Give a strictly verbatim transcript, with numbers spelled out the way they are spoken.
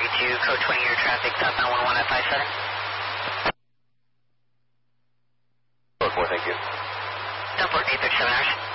V two, code twenty, your traffic, top nine one one at five seven. Code four, thank you. ten fourteen, eight thirty-seven hours.